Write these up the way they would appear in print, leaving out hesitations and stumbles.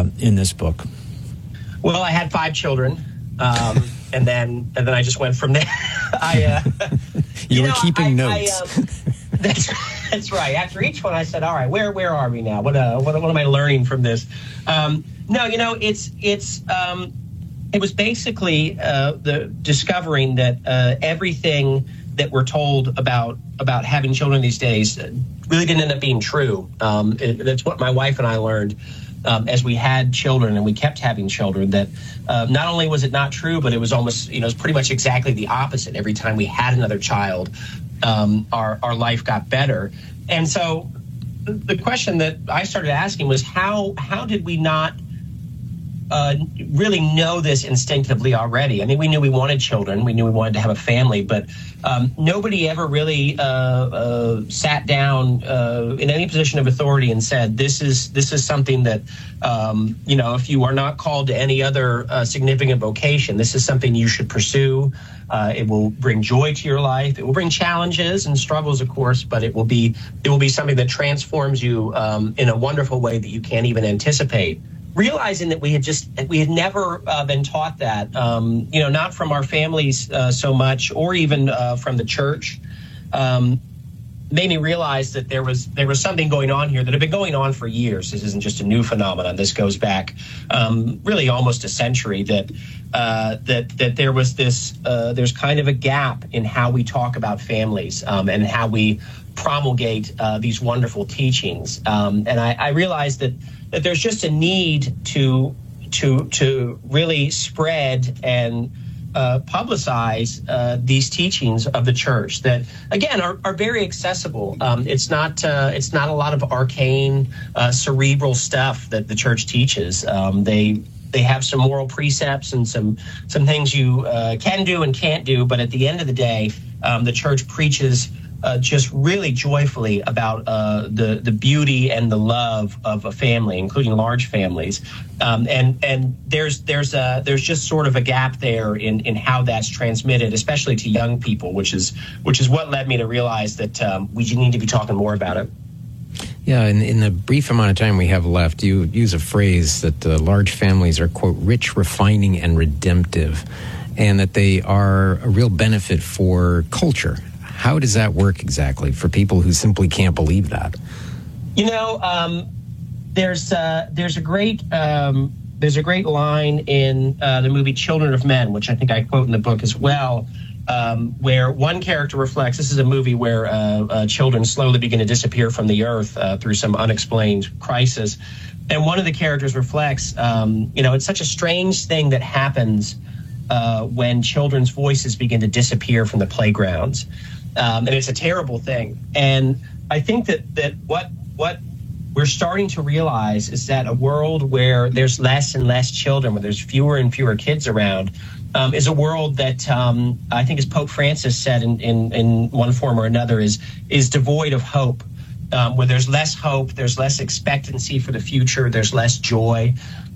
in this book? Well, I had 5 children, and then I just went from there. You were keeping notes. That's right. After each one, I said, "All right, where are we now? What am I learning from this?" No, it was basically the discovering that everything that we're told about having children these days really didn't end up being true. That's what my wife and I learned as we had children and we kept having children, that not only was it not true, but it was almost, it was pretty much exactly the opposite. Every time we had another child, our life got better. And so the question that I started asking was, how did we not really know this instinctively already? I mean, we knew we wanted children. We knew we wanted to have a family, but nobody ever really sat down in any position of authority and said, this is something that, if you are not called to any other significant vocation, this is something you should pursue. It will bring joy to your life. It will bring challenges and struggles, of course, but it will be something that transforms you in a wonderful way that you can't even anticipate. Realizing that we had never been taught that, not from our families so much, or even from the church, made me realize that there was something going on here that had been going on for years. This isn't just a new phenomenon. This goes back really almost a century. That there was this there's kind of a gap in how we talk about families and how we promulgate these wonderful teachings. And I realized that there's just a need to really spread and publicize these teachings of the church that, again, are very accessible. It's not a lot of arcane, cerebral stuff that the church teaches. They have some moral precepts and some things you can do and can't do. But at the end of the day, the church preaches just really joyfully about the beauty and the love of a family, including large families, and there's just sort of a gap there in how that's transmitted, especially to young people, which is what led me to realize that we need to be talking more about it. Yeah, in the brief amount of time we have left, you use a phrase that large families are, quote, rich, refining, and redemptive, and that they are a real benefit for culture. How does that work exactly for people who simply can't believe that? There's a great line in the movie Children of Men, which I think I quote in the book as well, where one character reflects. This is a movie where children slowly begin to disappear from the earth through some unexplained crisis, and one of the characters reflects, it's such a strange thing that happens when children's voices begin to disappear from the playgrounds. And it's a terrible thing. And I think that what we're starting to realize is that a world where there's less and less children, where there's fewer and fewer kids around, is a world that I think, as Pope Francis said in one form or another, is devoid of hope. Where there's less hope, there's less expectancy for the future, there's less joy.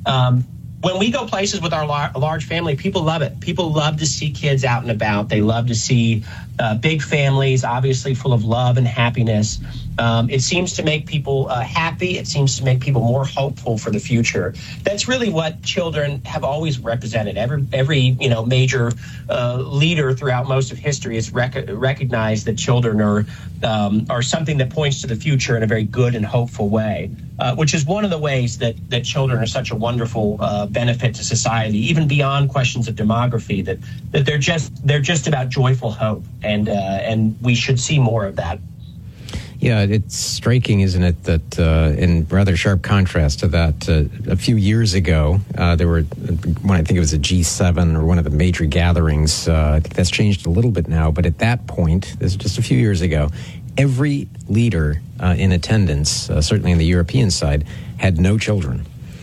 When we go places with our large family, people love it. People love to see kids out and about. They love to see big families, obviously full of love and happiness. It seems to make people happy. It seems to make people more hopeful for the future. That's really what children have always represented. Every major leader throughout most of history has recognized that children are something that points to the future in a very good and hopeful way, which is one of the ways that children are such a wonderful benefit to society, even beyond questions of demography. That they're just about joyful hope, and we should see more of that. Yeah, it's striking, isn't it, that in rather sharp contrast to that, a few years ago, there were, I think it was a G7 or one of the major gatherings. I think that's changed a little bit now, but at that point, this is just a few years ago, every leader in attendance, certainly on the European side, had no children.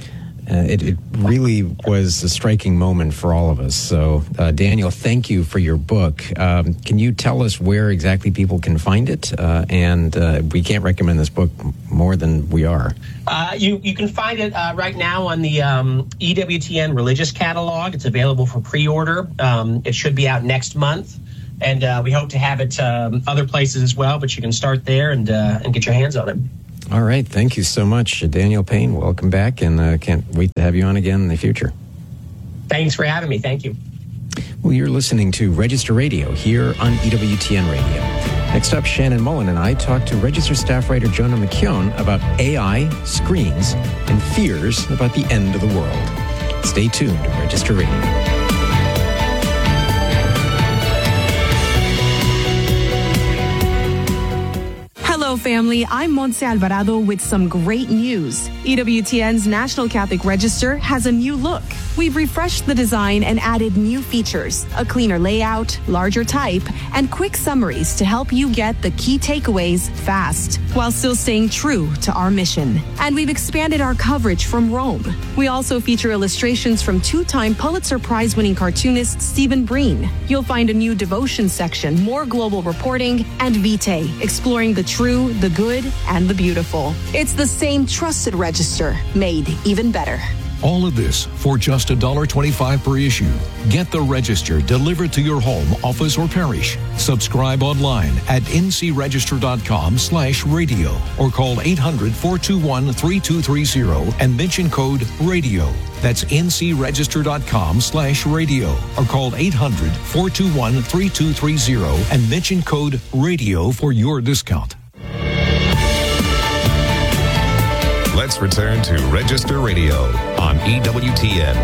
It really was a striking moment for all of us. So, Daniel, thank you for your book. Can you tell us where exactly people can find it? And we can't recommend this book more than we are. You can find it right now on the EWTN Religious Catalog. It's available for pre-order. It should be out next month. And we hope to have it other places as well, but you can start there and get your hands on it. All right. Thank you so much, Daniel Payne. Welcome back, and can't wait to have you on again in the future. Thanks for having me. Thank you. Well, you're listening to Register Radio here on EWTN Radio. Next up, Shannon Mullen and I talk to Register staff writer Jonah McKeown about AI, screens, and fears about the end of the world. Stay tuned to Register Radio. Hello, family. I'm Montse Alvarado with some great news. EWTN's National Catholic Register has a new look. We've refreshed the design and added new features, a cleaner layout, larger type, and quick summaries to help you get the key takeaways fast, while still staying true to our mission. And we've expanded our coverage from Rome. We also feature illustrations from two-time Pulitzer Prize-winning cartoonist Stephen Breen. You'll find a new devotion section, more global reporting, and Vitae, exploring the true, the good, and the beautiful. It's the same trusted register, made even better. All of this for just $1.25 per issue. Get the Register delivered to your home, office, or parish. Subscribe online at ncregister.com/radio or call 800-421-3230 and mention code RADIO. That's ncregister.com/radio or call 800-421-3230 and mention code RADIO for your discount. Let's return to Register Radio on EWTN.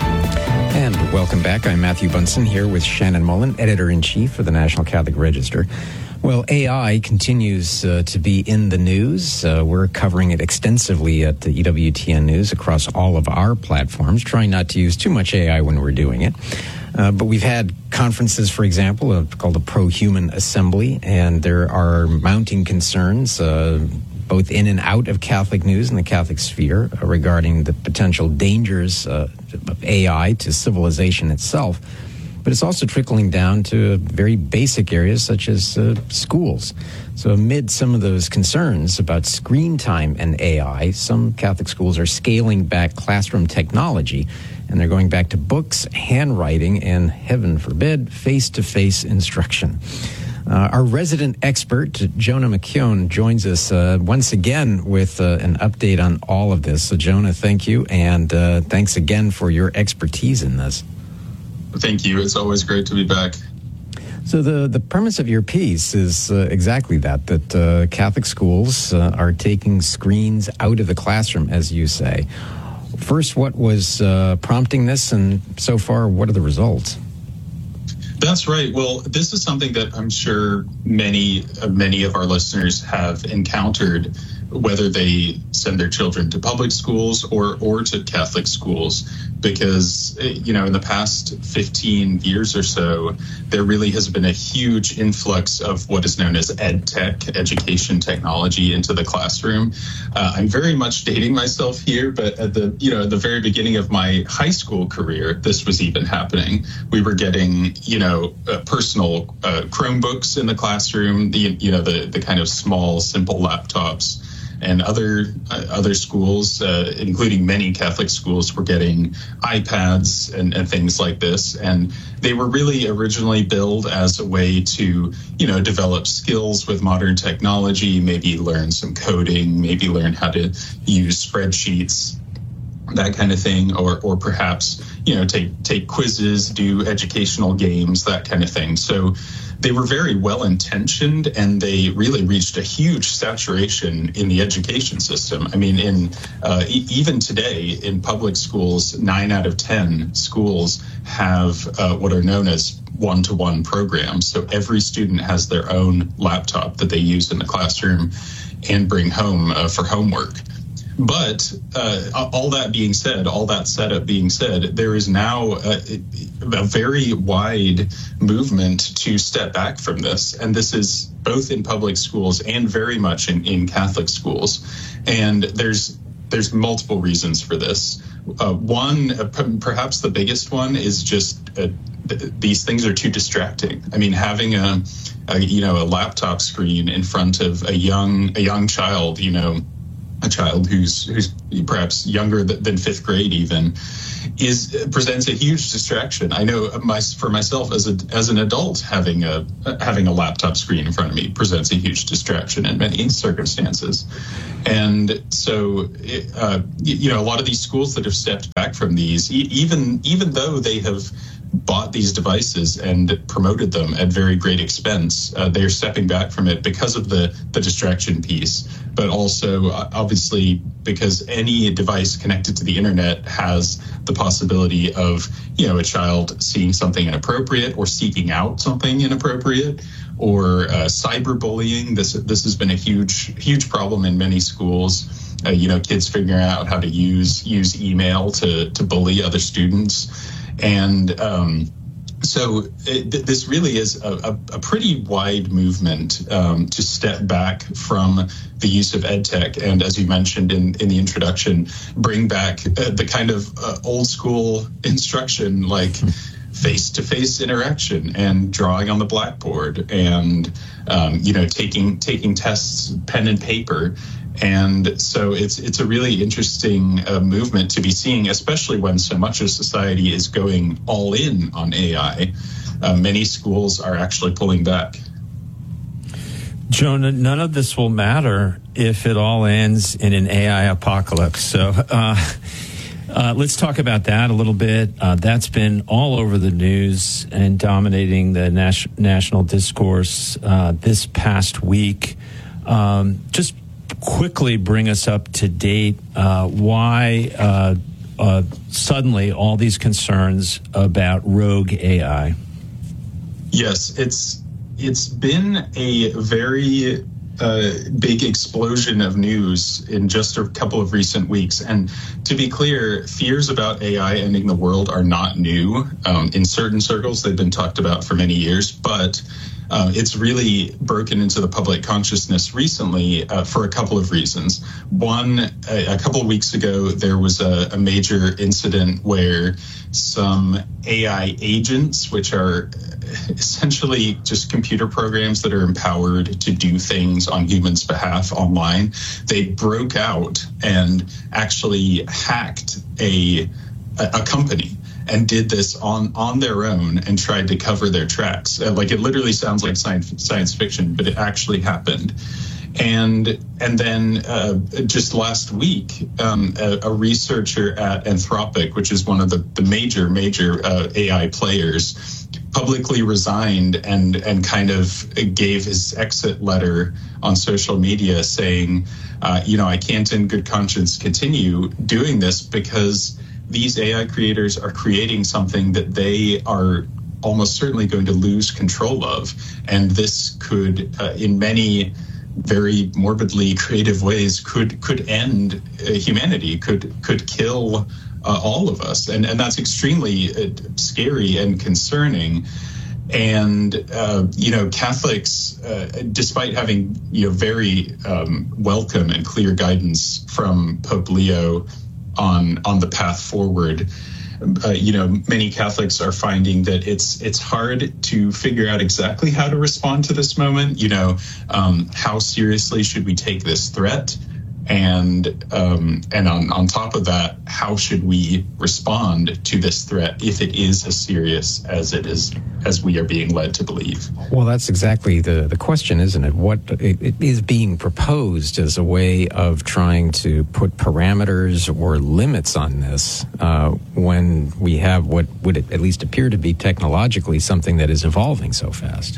And welcome back. I'm Matthew Bunson here with Shannon Mullen, Editor-in-Chief for the National Catholic Register. Well, AI continues to be in the news. We're covering it extensively at the EWTN News across all of our platforms, trying not to use too much AI when we're doing it. But we've had conferences, for example, called the Pro-Human Assembly, and there are mounting concerns both in and out of Catholic news and the Catholic sphere regarding the potential dangers of AI to civilization itself. But it's also trickling down to very basic areas such as schools. So amid some of those concerns about screen time and AI, some Catholic schools are scaling back classroom technology, and they're going back to books, handwriting, and, heaven forbid, face-to-face instruction. Our resident expert, Jonah McKeown, joins us once again with an update on all of this. So, Jonah, thank you, and thanks again for your expertise in this. Thank you. It's always great to be back. So the premise of your piece is exactly that Catholic schools are taking screens out of the classroom, as you say. First, what was prompting this, and so far, what are the results? That's right. Well, this is something that I'm sure many of our listeners have encountered, whether they send their children to public schools or to Catholic schools, because, in the past 15 years or so, there really has been a huge influx of what is known as ed tech, education technology, into the classroom. I'm very much dating myself here, but at the very beginning of my high school career, this was even happening. We were getting, personal Chromebooks in the classroom, the kind of small, simple laptops. And other schools, including many Catholic schools, were getting iPads and things like this. And they were really originally billed as a way to, develop skills with modern technology, maybe learn some coding, maybe learn how to use spreadsheets, that kind of thing, or perhaps, take quizzes, do educational games, that kind of thing. So they were very well-intentioned, and they really reached a huge saturation in the education system. I mean, even today in public schools, 9 out of 10 schools have what are known as one-to-one programs. So every student has their own laptop that they use in the classroom and bring home for homework. But all that setup being said, there is now a very wide movement to step back from this. And this is both in public schools and very much in Catholic schools. And there's multiple reasons for this. One, perhaps the biggest one, is just these things are too distracting. I mean, having a laptop screen in front of a young child, a child who's perhaps younger than fifth grade even presents a huge distraction. I know for myself as an adult, having a laptop screen in front of me presents a huge distraction in many circumstances. And so, a lot of these schools that have stepped back from these, even though they have bought these devices and promoted them at very great expense, they're stepping back from it because of the distraction piece, but also obviously because any device connected to the internet has the possibility of, a child seeing something inappropriate or seeking out something inappropriate, or cyberbullying. This has been a huge problem in many schools. Kids figuring out how to use email to bully other students. And so this really is a pretty wide movement to step back from the use of EdTech. And as you mentioned in the introduction, bring back the kind of old school instruction, like face-to-face interaction and drawing on the blackboard and, taking tests, pen and paper. And so it's a really interesting movement to be seeing, especially when so much of society is going all in on AI. Many schools are actually pulling back. Jonah, none of this will matter if it all ends in an AI apocalypse. So let's talk about that a little bit. That's been all over the news and dominating the national discourse this past week. Just quickly bring us up to date. Why suddenly all these concerns about rogue AI? Yes, it's been a very big explosion of news in just a couple of recent weeks. And to be clear, fears about AI ending the world are not new. In certain circles, they've been talked about for many years, but it's really broken into the public consciousness recently for a couple of reasons. One, a couple of weeks ago, there was a major incident where some AI agents, which are essentially just computer programs that are empowered to do things on humans' behalf online, they broke out and actually hacked a company and did this on their own and tried to cover their tracks. Like, it literally sounds like science fiction, but it actually happened. And then just last week, a researcher at Anthropic, which is one of the major AI players, publicly resigned and kind of gave his exit letter on social media saying, I can't in good conscience continue doing this because these AI creators are creating something that they are almost certainly going to lose control of. And this could, in many very morbidly creative ways, could end humanity, could kill all of us. And that's extremely scary and concerning. And, Catholics, despite having, very welcome and clear guidance from Pope Leo on the path forward, many Catholics are finding that it's hard to figure out exactly how to respond to this moment. How seriously should we take this threat? And on top of that, how should we respond to this threat if it is as serious as we are being led to believe? Well, that's exactly the question, isn't it? What it is being proposed as a way of trying to put parameters or limits on this when we have what would at least appear to be technologically something that is evolving so fast.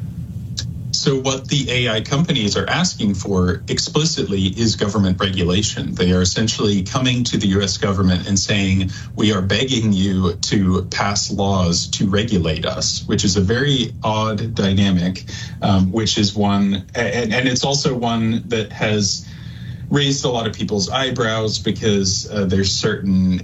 So what the AI companies are asking for explicitly is government regulation. They are essentially coming to the U.S. government and saying, we are begging you to pass laws to regulate us, which is a very odd dynamic, which is one, and it's also one that has raised a lot of people's eyebrows because there's certain,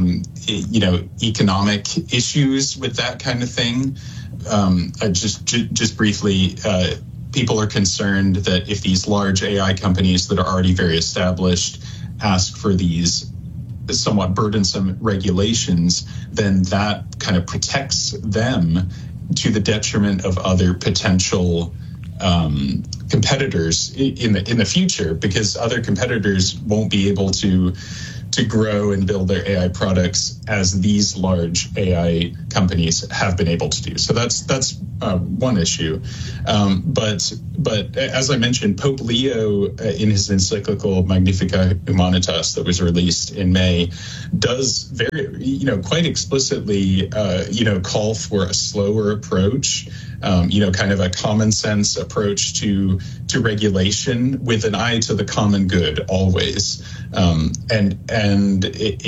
economic issues with that kind of thing. Just briefly, people are concerned that if these large AI companies that are already very established ask for these somewhat burdensome regulations, then that kind of protects them to the detriment of other potential competitors in the future, because other competitors won't be able to grow and build their AI products as these large AI companies have been able to do. So that's one issue. But as I mentioned, Pope Leo, in his encyclical Magnificat Humanitas that was released in May, does very, quite explicitly, call for a slower approach, kind of a common sense approach to regulation with an eye to the common good always. And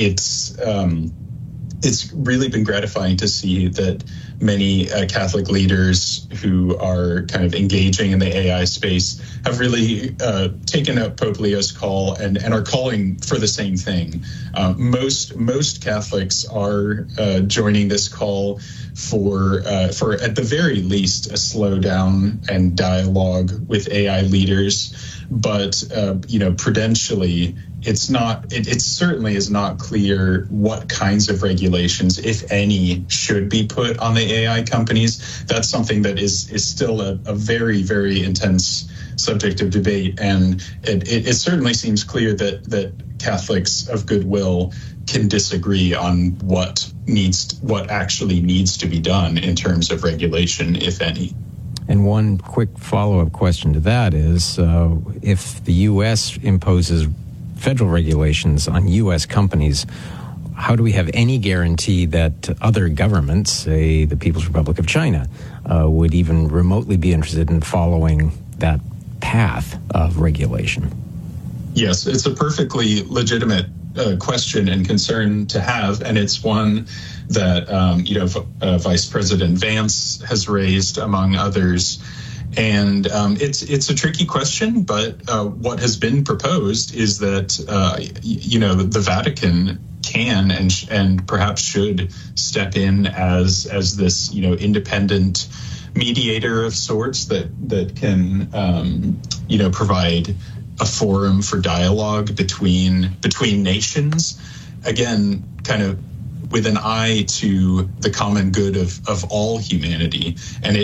it's really been gratifying to see that many Catholic leaders who are kind of engaging in the AI space have really taken up Pope Leo's call and are calling for the same thing. Most Catholics are joining this call for at the very least a slowdown and dialogue with AI leaders, but prudentially, it certainly is not clear what kinds of regulations, if any, should be put on the AI companies. That's something that is still a very, very intense subject of debate, and it certainly seems clear that Catholics of goodwill can disagree on what actually needs to be done in terms of regulation, if any. And one quick follow-up question to that is, if the U.S. imposes federal regulations on U.S. companies, how do we have any guarantee that other governments, say the People's Republic of China, would even remotely be interested in following that path of regulation? Yes, it's a perfectly legitimate question and concern to have, and it's one that Vice President Vance has raised, among others. And it's a tricky question, but what has been proposed is that the Vatican can and perhaps should step in as this independent mediator of sorts that can provide a forum for dialogue between nations, again, kind of with an eye to the common good of all humanity. And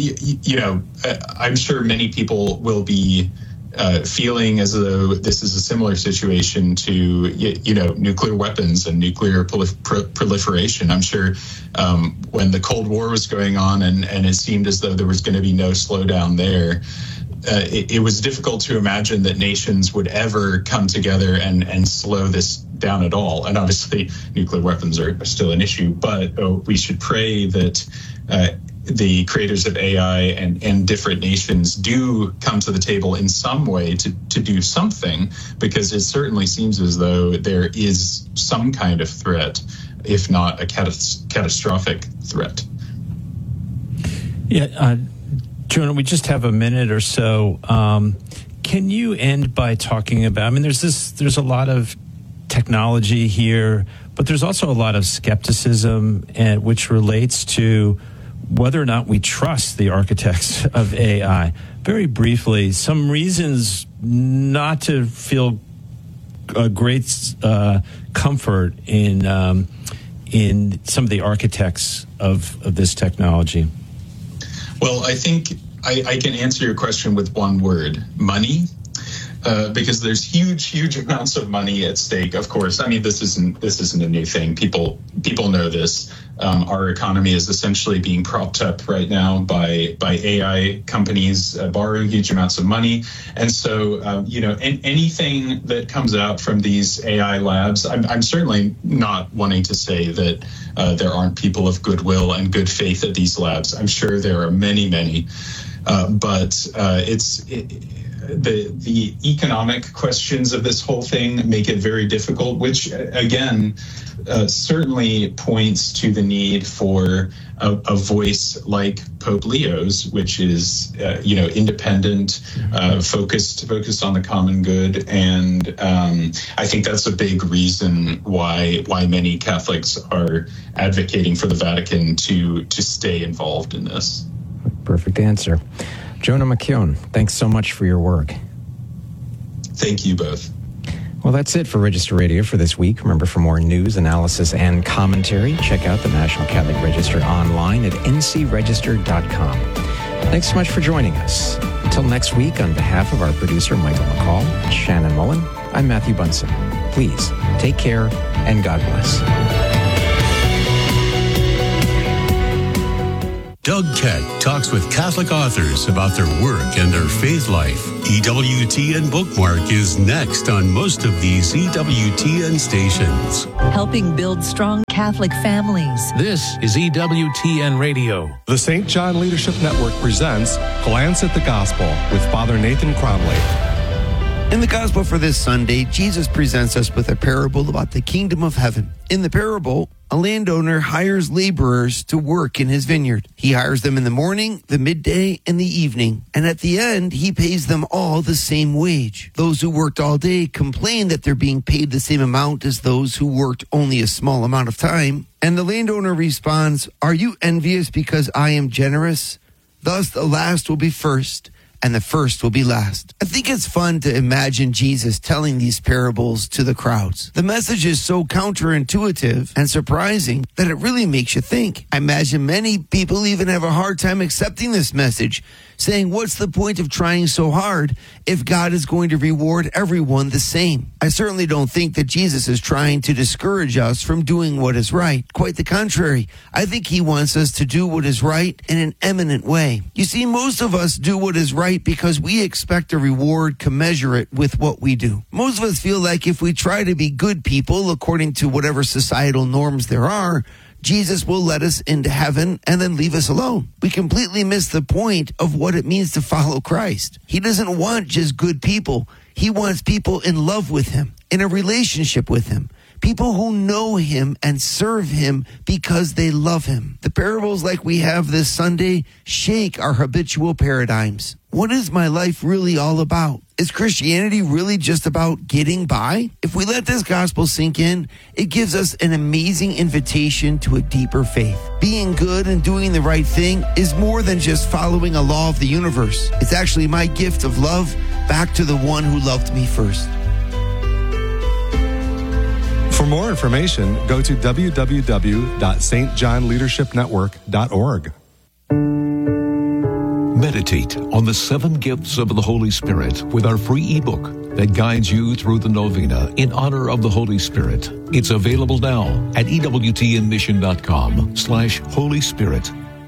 I'm sure many people will be feeling as though this is a similar situation to nuclear weapons and nuclear proliferation. I'm sure when the Cold War was going on and it seemed as though there was going to be no slowdown there, it was difficult to imagine that nations would ever come together and slow this down at all. And obviously, nuclear weapons are still an issue, but we should pray that the creators of AI and different nations do come to the table in some way to do something, because it certainly seems as though there is some kind of threat, if not a catastrophic threat. Yeah, Jonah, we just have a minute or so. Can you end by talking about, there's a lot of technology here, but there's also a lot of skepticism, which relates to whether or not we trust the architects of AI. Very briefly, some reasons not to feel a great comfort in some of the architects of this technology. Well, I think I can answer your question with one word: money. Because there's huge amounts of money at stake. Of course, this isn't a new thing. People know this. Our economy is essentially being propped up right now by AI companies borrowing huge amounts of money. And so, anything that comes out from these AI labs, I'm certainly not wanting to say that there aren't people of goodwill and good faith at these labs. I'm sure there are many, but the economic questions of this whole thing make it very difficult, which again certainly points to the need for a voice like Pope Leo's, which is independent, focused on the common good, and I think that's a big reason why many Catholics are advocating for the Vatican to stay involved in this. Perfect answer. Jonah McKeown, thanks so much for your work. Thank you both. Well, that's it for Register Radio for this week. Remember, for more news, analysis, and commentary, check out the National Catholic Register online at ncregister.com. Thanks so much for joining us. Until next week, on behalf of our producer, Michael McCall, and Shannon Mullen, I'm Matthew Bunson. Please take care and God bless. Doug Keck talks with Catholic authors about their work and their faith life. EWTN Bookmark is next on most of these EWTN stations. Helping build strong Catholic families. This is EWTN Radio. The St. John Leadership Network presents Glance at the Gospel with Father Nathan Cromley. In the Gospel for this Sunday, Jesus presents us with a parable about the kingdom of heaven. In the parable, a landowner hires laborers to work in his vineyard. He hires them in the morning, the midday, and the evening. And at the end, he pays them all the same wage. Those who worked all day complain that they're being paid the same amount as those who worked only a small amount of time. And the landowner responds, "Are you envious because I am generous? Thus the last will be first, and the first will be last." I think it's fun to imagine Jesus telling these parables to the crowds. The message is so counterintuitive and surprising that it really makes you think. I imagine many people even have a hard time accepting this message, saying, what's the point of trying so hard if God is going to reward everyone the same? I certainly don't think that Jesus is trying to discourage us from doing what is right. Quite the contrary. I think he wants us to do what is right in an eminent way. You see, most of us do what is right because we expect a reward commensurate with what we do. Most of us feel like if we try to be good people according to whatever societal norms there are, Jesus will let us into heaven and then leave us alone. We completely miss the point of what it means to follow Christ. He doesn't want just good people. He wants people in love with him, in a relationship with him. People who know him and serve him because they love him. The parables like we have this Sunday shake our habitual paradigms. What is my life really all about? Is Christianity really just about getting by? If we let this gospel sink in, it gives us an amazing invitation to a deeper faith. Being good and doing the right thing is more than just following a law of the universe. It's actually my gift of love back to the one who loved me first. For more information, go to www.stjohnleadershipnetwork.org. Meditate on the 7 gifts of the Holy Spirit with our free ebook that guides you through the novena in honor of the Holy Spirit. It's available now at EWTNmission.com/Holy Spirit.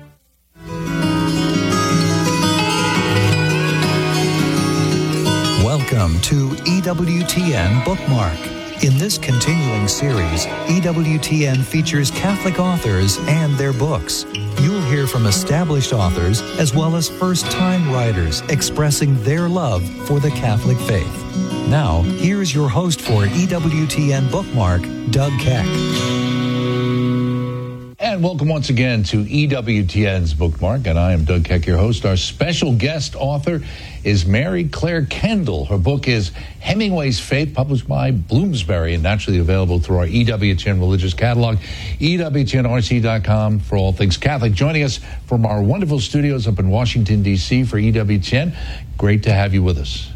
Welcome to EWTN Bookmark. In this continuing series, EWTN features Catholic authors and their books. You'll hear from established authors as well as first-time writers expressing their love for the Catholic faith. Now, here's your host for EWTN Bookmark, Doug Keck. And welcome once again to EWTN's Bookmark, and I am Doug Keck, your host. Our special guest author is Mary Claire Kendall. Her book is Hemingway's Faith, published by Bloomsbury, and naturally available through our EWTN religious catalog, EWTNRC.com for all things Catholic. Joining us from our wonderful studios up in Washington, D.C. for EWTN. Great to have you with us.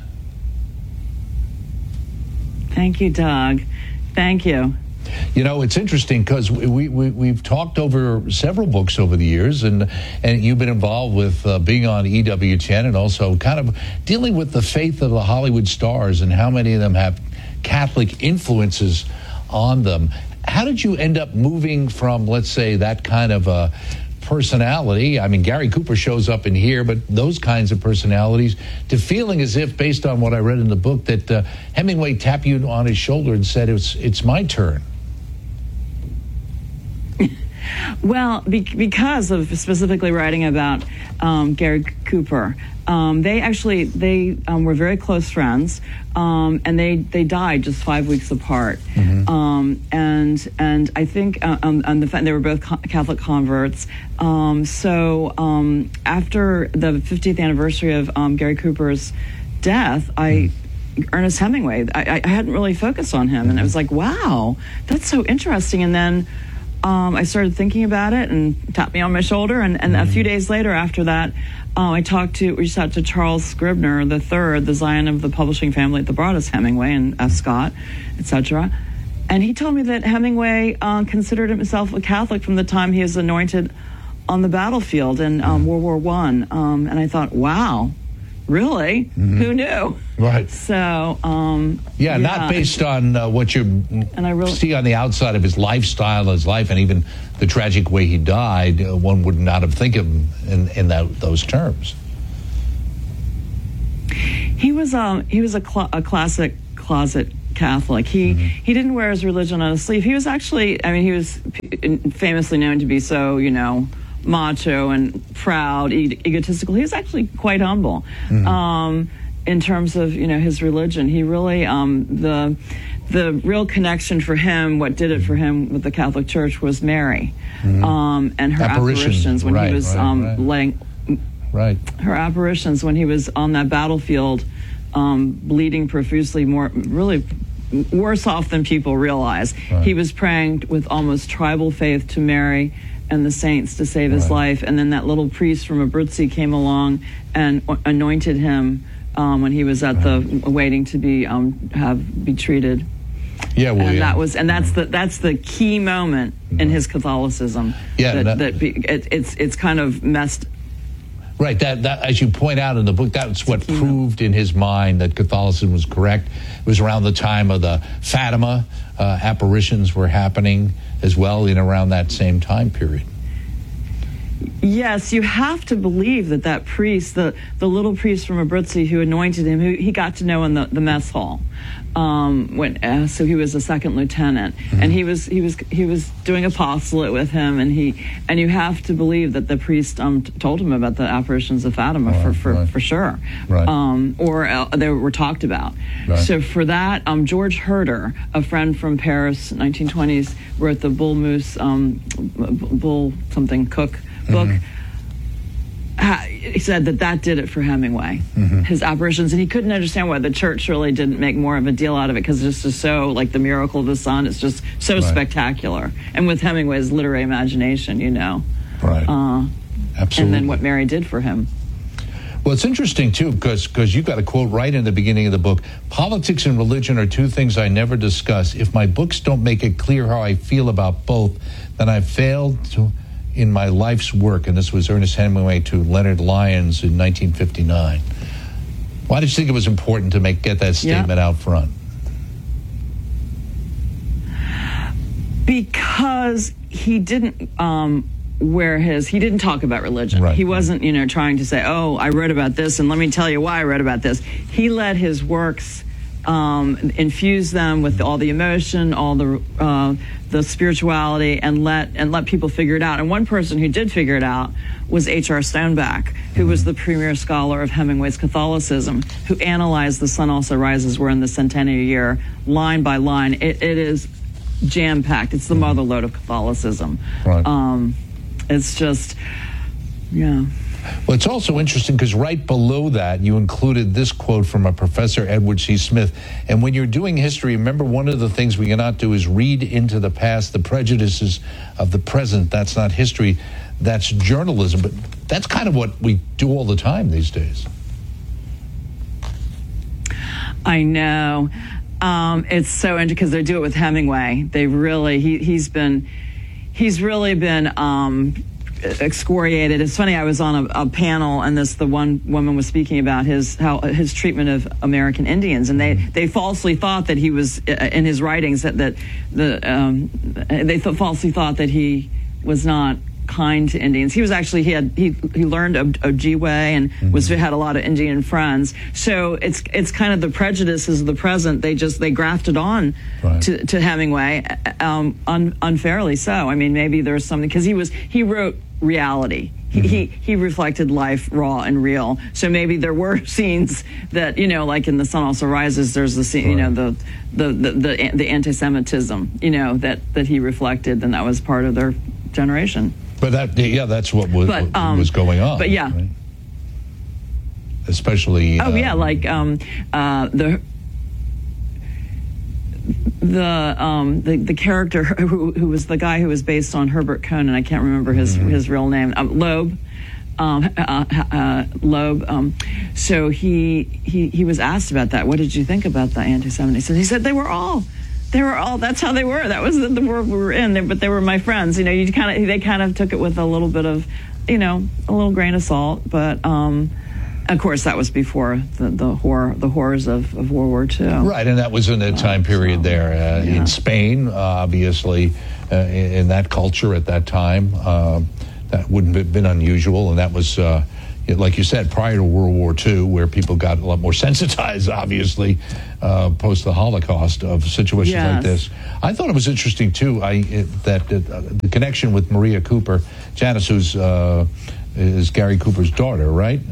Thank you, Doug. Thank you. You know, it's interesting because we've talked over several books over the years, and you've been involved with being on EWTN and also kind of dealing with the faith of the Hollywood stars and how many of them have Catholic influences on them. How did you end up moving from, let's say, that kind of a personality? I mean, Gary Cooper shows up in here, but those kinds of personalities, to feeling as if, based on what I read in the book, that Hemingway tapped you on his shoulder and said, it's my turn. Well, because of specifically writing about Gary Cooper, they were very close friends, and they died just 5 weeks apart. Mm-hmm. And I think on the fact they were both Catholic converts. So after the 50th anniversary of Gary Cooper's death, Ernest Hemingway, I hadn't really focused on him, and I was like, wow, that's so interesting. And then I started thinking about it and tapped me on my shoulder. And a few days later after that, we reached out to Charles Scribner III, the Zion of the publishing family that brought us Hemingway and F. Scott, etc. And he told me that Hemingway considered himself a Catholic from the time he was anointed on the battlefield in World War I. And I thought, wow, really? Who knew? Right. So, not based on what you see on the outside of his lifestyle, his life, and even the tragic way he died. One would not have think of him in those terms. He was a classic closet Catholic. He didn't wear his religion on his sleeve. He was actually, he was famously known to be so, macho and proud, egotistical. He was actually quite humble in terms of, his religion. He really, the real connection for him, what did it for him with the Catholic Church was Mary and her apparitions when he was laying... Right. Her apparitions when he was on that battlefield, bleeding profusely, really worse off than people realize. Right. He was praying with almost tribal faith to Mary and the saints to save his life. And then that little priest from Abruzzi came along and anointed him when he was at the waiting to be treated. Yeah, well, and that's the key moment in his Catholicism. Yeah, it's kind of messed. Right, that as you point out in the book, that's what proved in his mind that Catholicism was correct. It was around the time of the Fatima apparitions were happening as well in around that same time period. Yes, you have to believe that priest, the little priest from Abruzzi who anointed him, who he got to know in the mess hall. So he was a second lieutenant, and he was doing apostolate with him, and you have to believe that the priest told him about the apparitions of Fatima for sure, or they were talked about. Right. So for that, George Herder, a friend from Paris, 1920s, wrote the Bull Moose Bull something Cook book. He said that did it for Hemingway, his apparitions, and he couldn't understand why the church really didn't make more of a deal out of it, because it's just so, like the miracle of the sun, it's just so spectacular. And with Hemingway's literary imagination, Right. Absolutely. And then what Mary did for him. Well, it's interesting, too, because you've got a quote right in the beginning of the book. Politics and religion are two things I never discuss. If my books don't make it clear how I feel about both, then I've failed in my life's work. And this was Ernest Hemingway to Leonard Lyons in 1959. Why did you think it was important to get that statement out front? Because he didn't he didn't talk about religion. Right. He wasn't, trying to say, oh, I wrote about this and let me tell you why I wrote about this. He let his works infuse them with all the emotion, all the spirituality, and let people figure it out. And one person who did figure it out was H.R. Stoneback, who was the premier scholar of Hemingway's Catholicism, who analyzed The Sun Also Rises. We're in the centennial year, line by line. It is jam-packed. It's the mother lode of Catholicism. Right. It's just, yeah. Well, it's also interesting because right below that, you included this quote from a Professor Edward C. Smith. And when you're doing history, remember, one of the things we cannot do is read into the past the prejudices of the present. That's not history. That's journalism. But that's kind of what we do all the time these days. I know. It's so interesting because they do it with Hemingway. They really, he's really been excoriated. It's funny, I was on a panel, and the one woman was speaking about his treatment of American Indians, and they falsely thought that he was in his writings they falsely thought that he was not kind to Indians. He was actually he learned Ojibwe and had a lot of Indian friends. So it's kind of the prejudices of the present. They grafted on to Hemingway unfairly so. I mean, maybe there's something because he wrote reality. He reflected life raw and real. So maybe there were scenes that, like in The Sun Also Rises, there's the scene, the anti-Semitism, that he reflected, and that was part of their generation. But that's what was going on. But yeah. Right? Especially like the character who was the guy who was based on Herbert Conan. I can't remember his real name. Loeb. Loeb. So he was asked about that. What did you think about the anti-Semitism? So he said they were all. That's how they were. That was the world we were in. But they were my friends. They kind of took it with a little bit of, a little grain of salt. But and Of course, that was before the horrors of World War II. Right, and that was in a time period there in Spain, obviously, in that culture at that time. That wouldn't have been unusual, and that was, like you said, prior to World War II, where people got a lot more sensitized, obviously, post the Holocaust of situations like this. I thought it was interesting, too, that the connection with Maria Cooper, Janice, who's is Gary Cooper's daughter, right?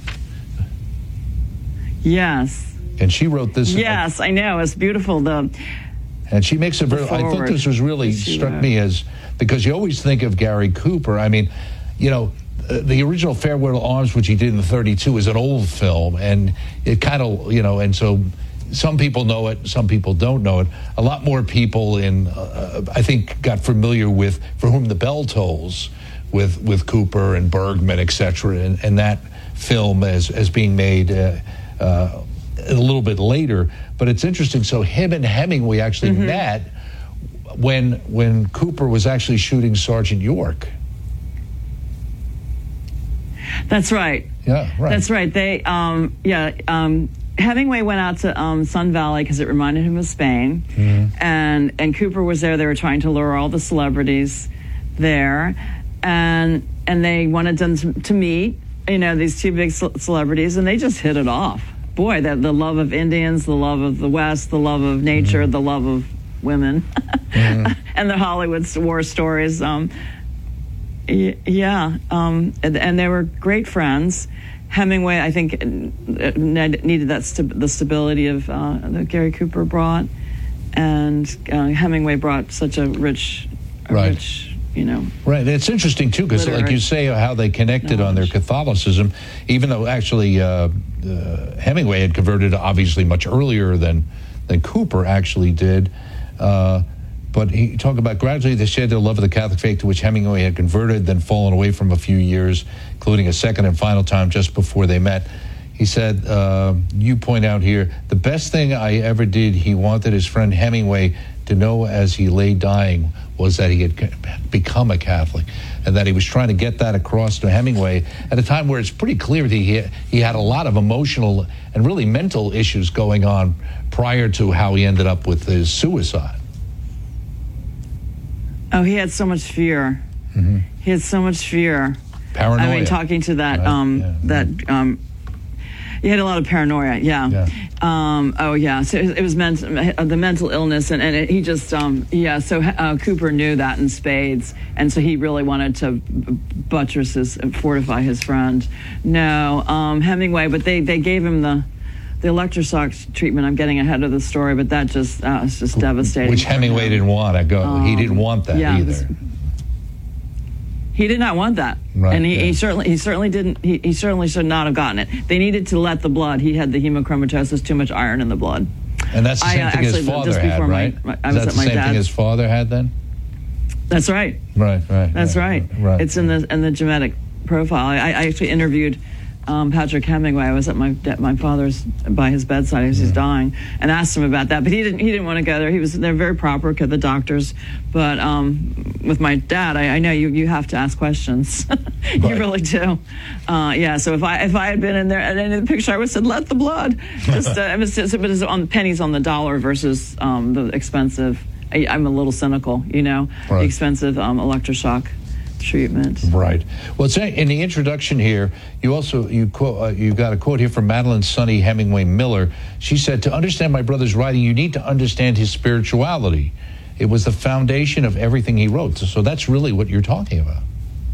Yes. And she wrote this. Yes, I know. It's beautiful. And she makes a very. I thought this was really struck me as, because you always think of Gary Cooper. I mean, the original Farewell to Arms, which he did in '32, is an old film, and it kind of, and so some people know it, some people don't know it. A lot more people I think, got familiar with For Whom the Bell Tolls, with Cooper and Bergman, etc., and that film as being made a little bit later. But it's interesting. So him and Hemingway actually met when Cooper was actually shooting Sergeant York. That's right. Yeah, right. That's right. They, Hemingway went out to Sun Valley because it reminded him of Spain, and Cooper was there. They were trying to lure all the celebrities there, and they wanted them to meet, these two big celebrities, and they just hit it off. Boy, the love of Indians, the love of the West, the love of nature, the love of women, and the Hollywood war stories. And they were great friends. Hemingway, I think, needed the stability of that Gary Cooper brought, and Hemingway brought such a rich. Right. It's interesting too, because like you say, how they connected on their Catholicism, even though actually Hemingway had converted obviously much earlier than Cooper actually did. But he talked about gradually they shared their love of the Catholic faith, to which Hemingway had converted, then fallen away from a few years, including a second and final time just before they met. He said, you point out here, the best thing I ever did, he wanted his friend Hemingway to know as he lay dying, was that he had become a Catholic, and that he was trying to get that across to Hemingway at a time where it's pretty clear that he had a lot of emotional and really mental issues going on prior to how he ended up with his suicide. Oh, he had so much fear. He had so much fear. Paranoia. I mean, talking to that, he had a lot of paranoia. So it was the mental illness, and he just, so Cooper knew that in spades, and so he really wanted to buttress fortify his friend. No, Hemingway, but they gave him the electroshock treatment. I'm getting ahead of the story, but that just it's just devastating. Which Hemingway didn't want to go. He didn't want that either. He did not want that, and he certainly didn't. He certainly should not have gotten it. They needed to let the blood. He had the hemochromatosis, too much iron in the blood. And that's the same thing his father had, right? I was at my dad's. Same thing his father had then? That's right. Right. That's right. It's in the genetic profile. I actually interviewed Patrick Hemingway. I was at my father's by his bedside as he's dying, and asked him about that. But he didn't want to go there. They're very proper, the doctors. But with my dad, I know you have to ask questions. You really do. So if I had been in there and in the picture, I would have said, let the blood. Just it was on pennies on the dollar versus the expensive. I'm a little cynical, the expensive electroshock treatment. Right. Well, it's in the introduction here, you got a quote here from Madeline Sonny Hemingway Miller. She said, to understand my brother's writing, you need to understand his spirituality. It was the foundation of everything he wrote. So that's really what you're talking about.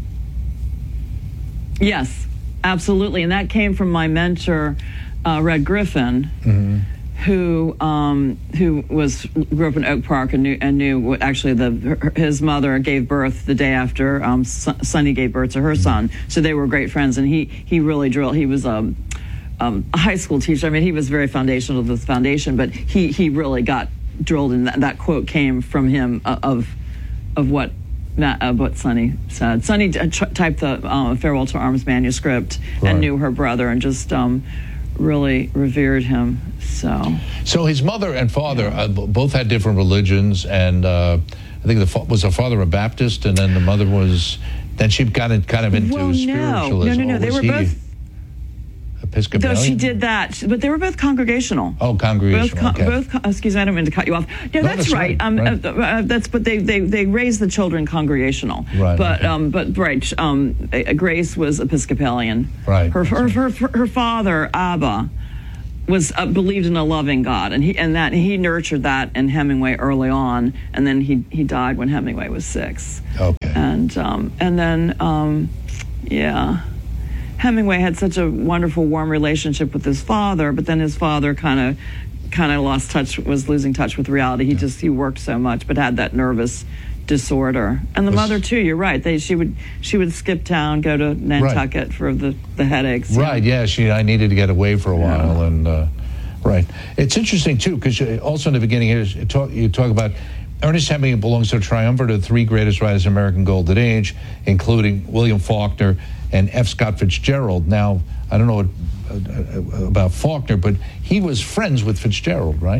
Yes, absolutely. And that came from my mentor, Red Griffin, who grew up in Oak Park and knew what actually his mother gave birth the day after Sonny gave birth to her son. So they were great friends, and he really drilled. He was a high school teacher. I mean, he was very foundational to the foundation, but he really got drilled, and that quote came from him of what Sonny said. Sonny typed the Farewell to Arms manuscript and knew her brother, and just really revered him. So his mother and father both had different religions, and I think was her father a Baptist, and then the mother was. Then she got kind of into spiritualism. No. They were both Episcopalian? Though she did that, but they were both congregational. Oh, congregational. Excuse me, I don't mean to cut you off. No, that's right. That's but they raised the children congregational. Right. But Grace was Episcopalian. Right. Her father Abba was believed in a loving God, and he nurtured that in Hemingway early on, and then he died when Hemingway was 6. Okay. And then Hemingway had such a wonderful, warm relationship with his father, but then his father kind of lost touch, was losing touch with reality. He worked so much, but had that nervous disorder. And the mother too. You're right. She would skip town, go to Nantucket for the headaches. Right. Yeah. I needed to get away for a while, and right. It's interesting too because also in the beginning here you talk about Ernest Hemingway belongs to the triumvirate of the 3 greatest writers of American Golden Age, including William Faulkner and F. Scott Fitzgerald. Now, I don't know about Faulkner, but he was friends with Fitzgerald, right?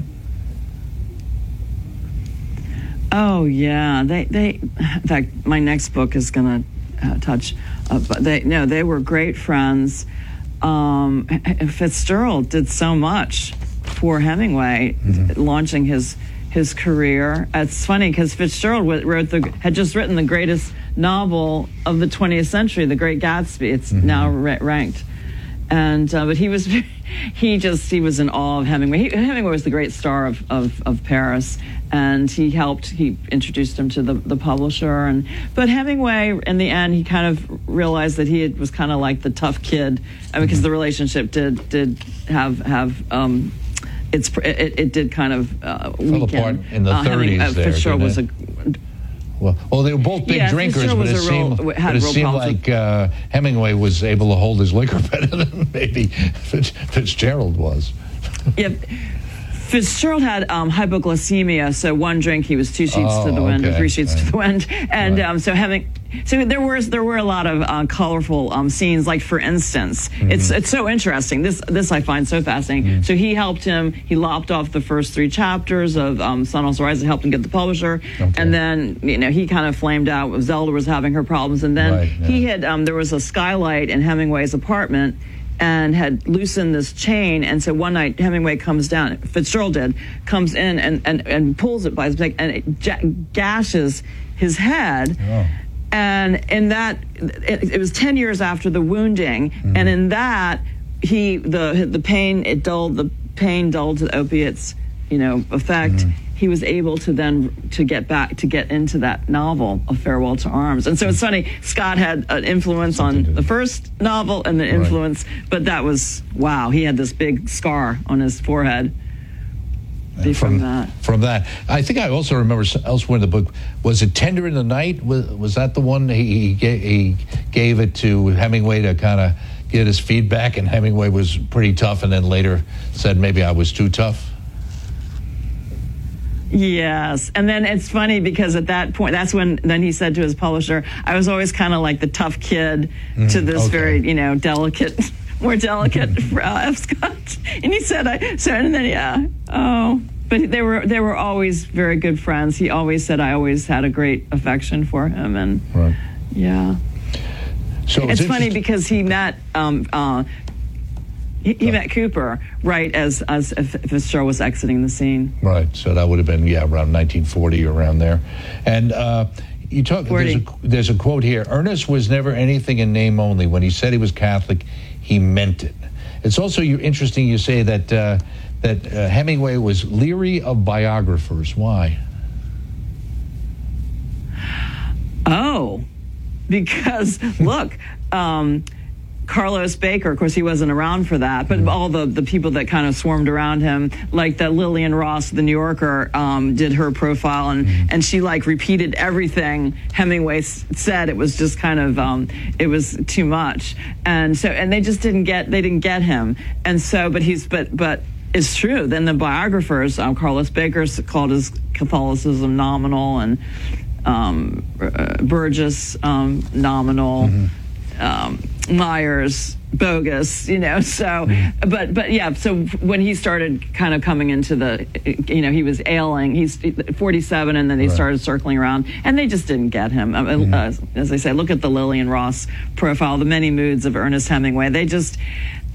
Oh yeah, they. In fact, my next book is going to touch. But they were great friends. Fitzgerald did so much for Hemingway, launching his career. It's funny because Fitzgerald had just written the greatest novel of the 20th century, The Great Gatsby. It's now ranked, and but he was in awe of Hemingway. Hemingway was the great star of Paris, and he introduced him to the publisher. But Hemingway, in the end, he kind of realized that he was kind of like the tough kid, because the relationship did have. It did kind of weaken. Fell apart in the 30s. Fitzgerald was well, they were both big drinkers, but it seemed like Hemingway was able to hold his liquor better than maybe Fitzgerald was. Yeah, Fitzgerald had hypoglycemia, so one drink he was 2 sheets to the wind, or 3 sheets to the wind, and so there were a lot of colorful scenes. Like for instance, it's so interesting. This I find so fascinating. So he helped him. He lopped off the first 3 chapters of Sun Also Rises, helped him get the publisher, and then he kind of flamed out. Zelda was having her problems, and then he had there was a skylight in Hemingway's apartment, and had loosened this chain, and so one night Hemingway comes down, Fitzgerald comes in and pulls it by his neck, and it gashes his head. And in that, it was 10 years after the wounding, and in that, the pain dulled to the opiates, effect. He was able to then get into that novel, A Farewell to Arms. And so it's funny, Scott had an influence on the first novel and the influence, but that was, wow, he had this big scar on his forehead from that. I think I also remember elsewhere in the book, was it Tender in the Night? Was that the one he gave it to Hemingway to kind of get his feedback, and Hemingway was pretty tough and then later said maybe I was too tough? Yes, and then it's funny because at that point, that's when then he said to his publisher, "I was always kind of like the tough kid to this very, delicate, more delicate F. Scott." And he said, but they were always very good friends. He always said, "I always had a great affection for him," and So it's funny because he met. He met Cooper right as Fitzgerald was exiting the scene. Right, so that would have been around 1940, around there. And you talk. There's a quote here. Ernest was never anything in name only. When he said he was Catholic, he meant it. It's also interesting. You say that Hemingway was leery of biographers. Why? Oh, because look. Carlos Baker, of course, he wasn't around for that, but all the people that kind of swarmed around him, like that Lillian Ross, the New Yorker, did her profile, and she repeated everything Hemingway said. It was just kind of it was too much, and they just didn't get him, and so but it's true. Then the biographers, Carlos Baker called his Catholicism nominal, and Burgess nominal. Myers bogus, so so when he started kind of coming into he was ailing, he's 47, and then they started circling around, and they just didn't get him. As I say, look at the Lillian Ross profile, The Many Moods of Ernest Hemingway.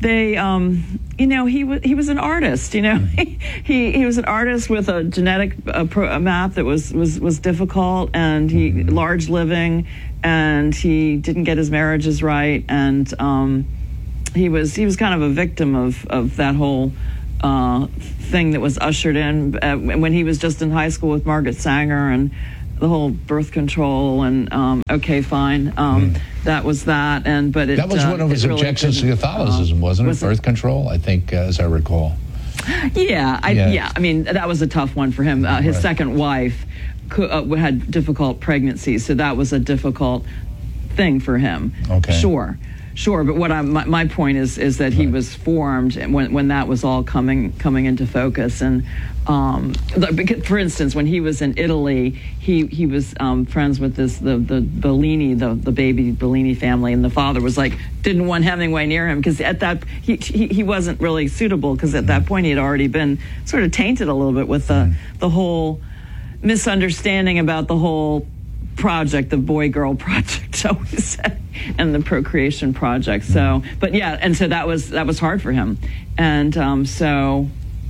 they, he was an artist. He was an artist with a genetic map that was difficult, and he large living, and he didn't get his marriages right, and he was kind of a victim of that whole thing that was ushered in when he was just in high school with Margaret Sanger and the whole birth control and okay, fine. That was that, that was one of his objections to Catholicism, wasn't it? Birth control, I think, as I recall. Yeah. I mean, that was a tough one for him. His second wife had difficult pregnancies, so that was a difficult thing for him. Okay. Sure, but my point is that he was formed when that was all coming into focus, and for instance, when he was in Italy, he was friends with the Bellini, the baby Bellini family, and the father was didn't want Hemingway near him because at that he wasn't really suitable, because at that point he had already been sort of tainted a little bit with the whole misunderstanding about the whole project, the boy-girl project, shall we say, and the procreation project. So, but yeah, and so that was hard for him, and so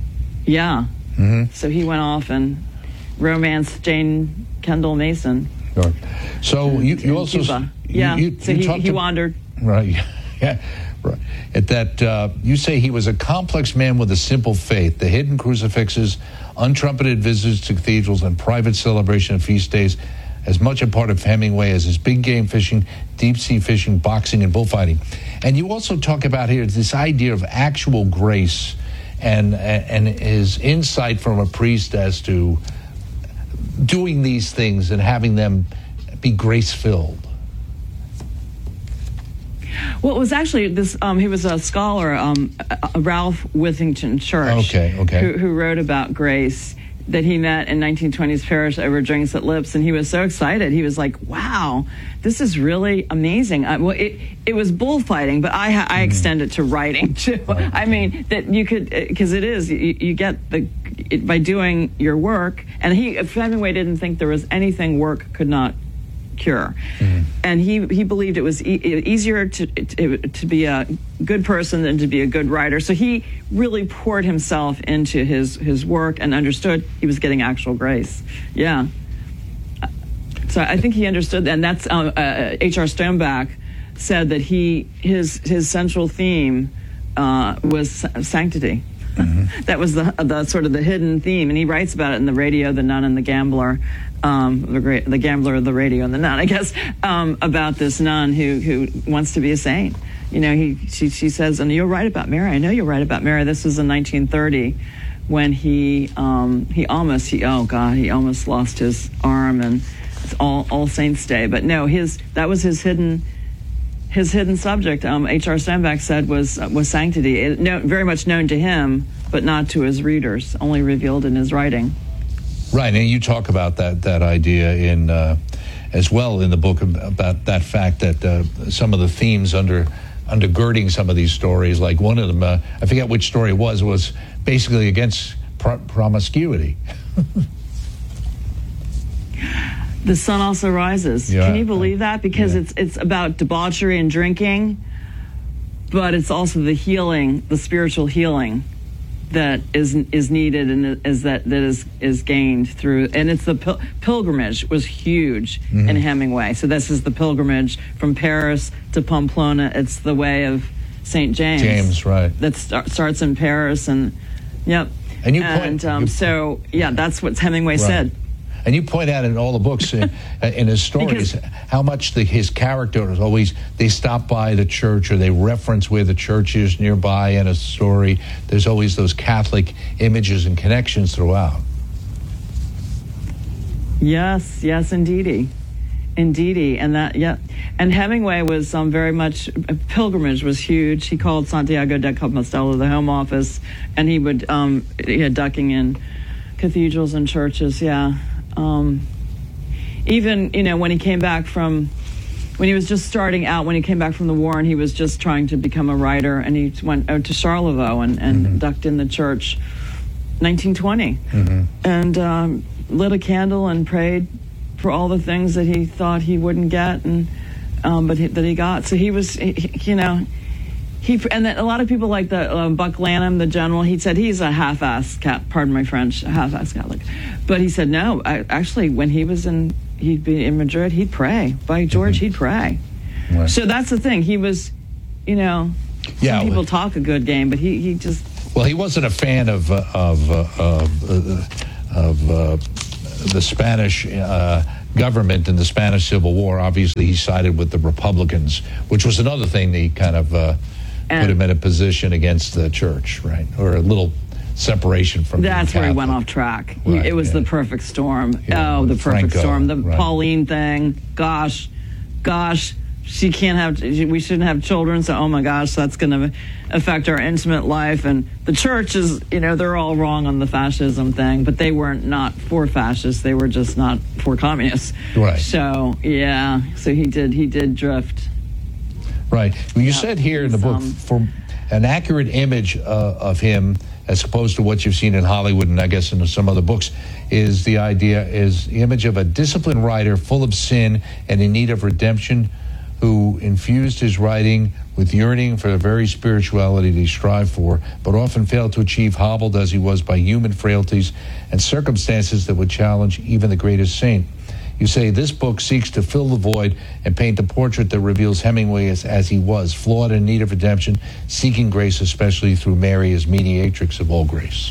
he went off and romanced Jane Kendall Mason. Sure. So you also Cuba. He wandered. Right. Yeah. Right. At that, you say he was a complex man with a simple faith. The hidden crucifixes, untrumpeted visits to cathedrals, and private celebration of feast days, as much a part of Hemingway as his big game fishing, deep sea fishing, boxing, and bullfighting. And you also talk about here this idea of actual grace and his insight from a priest as to doing these things and having them be grace-filled. Well, it was actually this. He was a scholar, Ralph Withington Church, who wrote about grace, that he met in 1920s Paris over drinks at Lips, and he was so excited. He was like, "Wow, this is really amazing." It was bullfighting, but I extend it to writing too. I mean, that you could, because it is you get by doing your work, and Hemingway didn't think there was anything work could not cure, and he believed it was easier to be a good person than to be a good writer. So he really poured himself into his work and understood he was getting actual grace. Yeah. So I think he understood, and that's H.R. Stoneback said that his central theme was sanctity. That was the sort of the hidden theme, and he writes about it in The Radio, The Nun, and the Gambler. The Gambler, The Radio, and the Nun, I guess, about this nun who wants to be a saint. She says, and you'll write about Mary. I know you'll write about Mary. This was in 1930 when he almost lost his arm, and it's All Saints Day. But no, that was his hidden subject. H.R. Stoneback said was sanctity. Very much known to him, but not to his readers. Only revealed in his writing. Right, and you talk about that idea in as well in the book about that fact that some of the themes undergirding some of these stories, like one of them, I forget which story it was basically against promiscuity. The Sun Also Rises. Yeah. Can you believe that? Because it's about debauchery and drinking, but it's also the healing, the spiritual healing that is needed and is gained through, and it's the pilgrimage was huge in Hemingway. So this is the pilgrimage from Paris to Pamplona. It's the way of St. James. James, right? That starts in Paris, and yep. And that's what Hemingway said. And you point out in all the books in his stories how much his characters always, they stop by the church or they reference where the church is nearby in a story. There's always those Catholic images and connections throughout. Yes, indeedy. And and Hemingway was very much, pilgrimage was huge. He called Santiago de Compostela the home office, and he would ducking in cathedrals and churches. Even when he came back when he was just starting out, when he came back from the war and he was just trying to become a writer, and he went out to Charlevoix and ducked in the church 1920 and lit a candle and prayed for all the things that he thought he wouldn't get, and that he got. So he was, And then a lot of people like the Buck Lanham, the general, he said he's a half-ass pardon my French, a half-ass Catholic. But he said no, actually when he'd be in Madrid, he'd pray. By George, he'd pray. Right. So that's the thing. He was, some people talk a good game, but he just... Well, he wasn't a fan of the Spanish government in the Spanish Civil War. Obviously, he sided with the Republicans, which was another thing that kind of put him in a position against the church, right? Or a little separation from That's where he went off track. Right, it was the perfect storm. Yeah, the perfect storm. The Pauline thing. Gosh. We shouldn't have children, so oh my gosh, that's going to affect our intimate life. And the church is, they're all wrong on the fascism thing, but they weren't not for fascists, they were just not for communists. Right. So he did drift. Right. Well, you said here in the book, for an accurate image of him, as opposed to what you've seen in Hollywood and I guess in some other books, is the image of a disciplined writer full of sin and in need of redemption, who infused his writing with yearning for the very spirituality that he strived for, but often failed to achieve, hobbled as he was by human frailties and circumstances that would challenge even the greatest saint. You say this book seeks to fill the void and paint the portrait that reveals Hemingway as he was, flawed and in need of redemption, seeking grace, especially through Mary as mediatrix of all grace.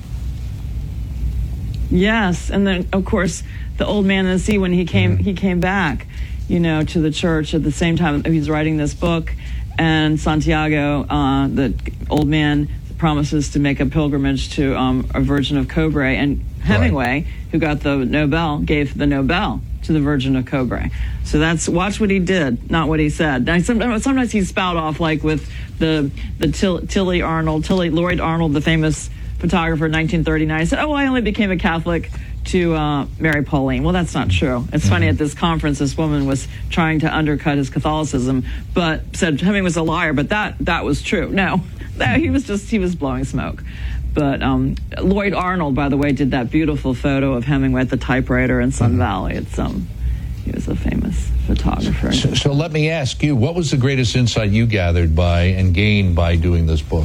Yes, and then, of course, the old man in the sea, when he came back, to the church at the same time he's writing this book, and Santiago, the old man, promises to make a pilgrimage to a Virgin of Cobre, and Hemingway, who got the Nobel, gave the Nobel to the Virgin of Cobre. So watch what he did, not what he said. Now, sometimes he spout off like with the Lloyd Arnold, the famous photographer in 1939, said, I only became a Catholic to marry Pauline. Well, that's not true. It's funny, at this conference, this woman was trying to undercut his Catholicism, but said Hemingway was a liar, but that was true. No, he was blowing smoke. But Lloyd Arnold, by the way, did that beautiful photo of Hemingway at the typewriter in Sun Valley. He was a famous photographer. So let me ask you, what was the greatest insight you gathered by and gained by doing this book?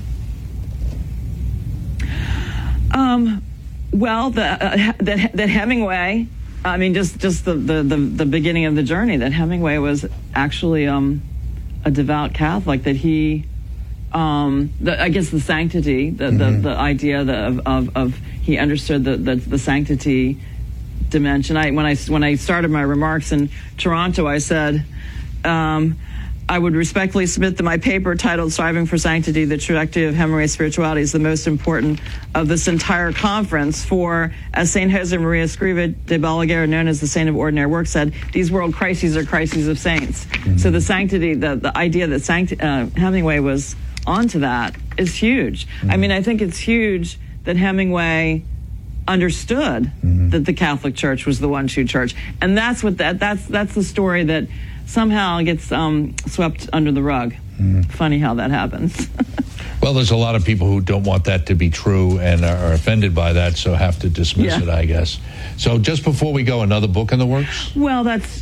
Well, that Hemingway, just the beginning of the journey, that Hemingway was actually a devout Catholic, that he, I guess the sanctity, the idea of he understood the sanctity dimension. When I started my remarks in Toronto, I said, I would respectfully submit that my paper titled Striving for Sanctity, the Trajectory of Hemingway's Spirituality, is the most important of this entire conference, for, as St. Jose Maria Escriva de Balaguer, known as the Saint of Ordinary Work, said, these world crises are crises of saints. So the sanctity, the idea that Hemingway was onto that is huge. I think it's huge that Hemingway understood that the Catholic Church was the one true church. And that's the story that somehow gets swept under the rug. Funny how that happens. Well, there's a lot of people who don't want that to be true and are offended by that, so have to dismiss it, I guess. So just before we go, another book in the works? Well, that's...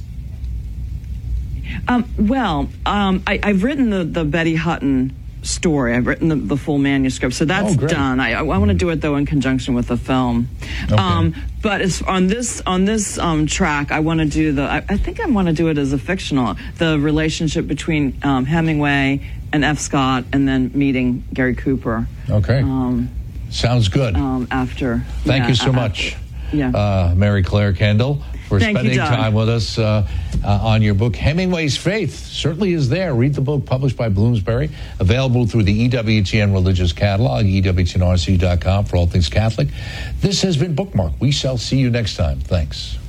I've written the Betty Hutton story. I've written the full manuscript, so that's done. I want to do it, though, in conjunction with the film. Okay. But it's on this track, I want to do I think I want to do it as a fictional, the relationship between Hemingway and F. Scott, and then meeting Gary Cooper. Okay. Sounds good. Thank you so much, Mary Claire Kendall, for spending time with us on your book. Hemingway's Faith certainly is there. Read the book, published by Bloomsbury, available through the EWTN Religious Catalog, EWTNRC.com, for all things Catholic. This has been Bookmark. We shall see you next time. Thanks.